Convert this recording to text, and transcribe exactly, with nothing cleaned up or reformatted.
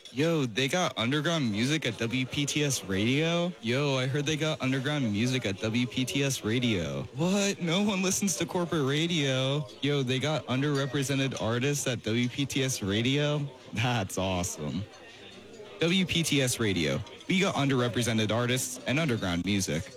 Yo, they got underground music at W P T S Radio? Yo, I heard they got underground music at W P T S Radio. What? No one listens to corporate radio. Yo, they got underrepresented artists at W P T S Radio? That's awesome. W P T S Radio. We got underrepresented artists and underground music.